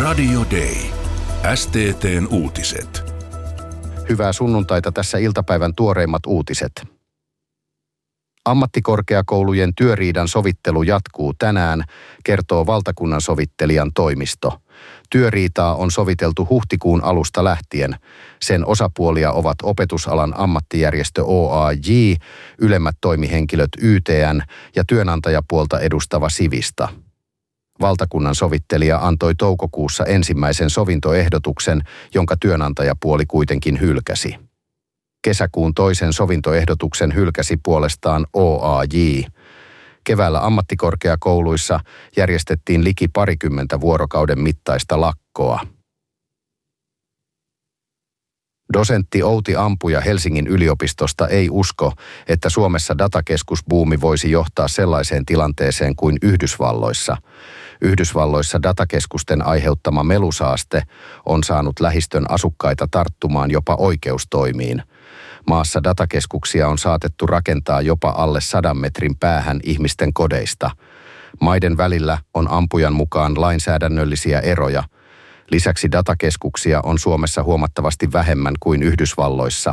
Radio Day. STT:n uutiset. Hyvää sunnuntaita, tässä iltapäivän tuoreimmat uutiset. Ammattikorkeakoulujen työriidan sovittelu jatkuu tänään, kertoo valtakunnan sovittelijan toimisto. Työriitaa on soviteltu huhtikuun alusta lähtien. Sen osapuolia ovat opetusalan ammattijärjestö OAJ, ylemmät toimihenkilöt YTN ja työnantajapuolta edustava Sivista. Valtakunnan sovittelija antoi toukokuussa ensimmäisen sovintoehdotuksen, jonka työnantajapuoli kuitenkin hylkäsi. Kesäkuun toisen sovintoehdotuksen hylkäsi puolestaan OAJ. Keväällä ammattikorkeakouluissa järjestettiin liki 20 vuorokauden mittaista lakkoa. Dosentti Outi Ampuja Helsingin yliopistosta ei usko, että Suomessa datakeskusbuumi voisi johtaa sellaiseen tilanteeseen kuin Yhdysvalloissa. Yhdysvalloissa datakeskusten aiheuttama melusaaste on saanut lähistön asukkaita tarttumaan jopa oikeustoimiin. Maassa datakeskuksia on saatettu rakentaa jopa alle 100 metrin päähän ihmisten kodeista. Maiden välillä on Ampujan mukaan lainsäädännöllisiä eroja. Lisäksi datakeskuksia on Suomessa huomattavasti vähemmän kuin Yhdysvalloissa.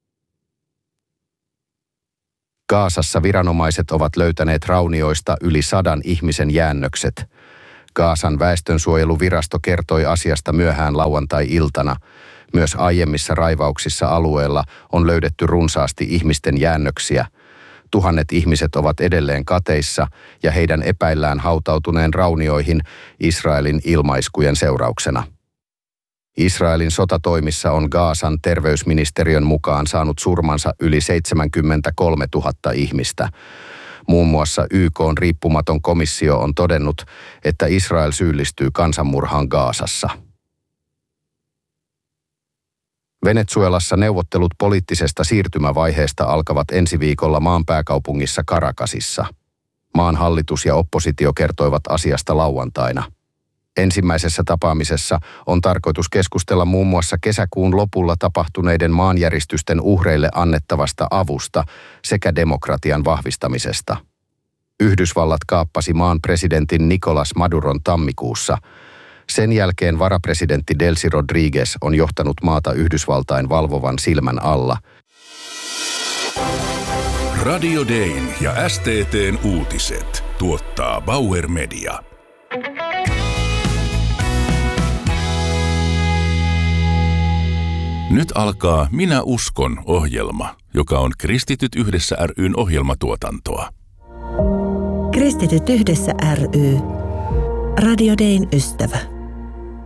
Gazassa viranomaiset ovat löytäneet raunioista yli 100 ihmisen jäännökset. Gazan väestönsuojeluvirasto kertoi asiasta myöhään lauantai-iltana. Myös aiemmissa raivauksissa alueella on löydetty runsaasti ihmisten jäännöksiä. Tuhannet ihmiset ovat edelleen kateissa ja heidän epäillään hautautuneen raunioihin Israelin ilmaiskujen seurauksena. Israelin sotatoimissa on Gazan terveysministeriön mukaan saanut surmansa yli 73 000 ihmistä. Muun muassa YK:n riippumaton komissio on todennut, että Israel syyllistyy kansanmurhaan Gazassa. Venezuelassa neuvottelut poliittisesta siirtymävaiheesta alkavat ensi viikolla maan pääkaupungissa Caracasissa. Maan hallitus ja oppositio kertoivat asiasta lauantaina. Ensimmäisessä tapaamisessa on tarkoitus keskustella muun muassa kesäkuun lopulla tapahtuneiden maanjäristysten uhreille annettavasta avusta sekä demokratian vahvistamisesta. Yhdysvallat kaappasi maan presidentin Nicolás Maduron tammikuussa. Sen jälkeen varapresidentti Delcy Rodríguez on johtanut maata Yhdysvaltain valvovan silmän alla. Radio Dayn ja STT:n uutiset tuottaa Bauer Media. Nyt alkaa Minä uskon -ohjelma, joka on Kristityt yhdessä ry:n ohjelmatuotantoa. Kristityt yhdessä ry. Radio Dayn ystävä.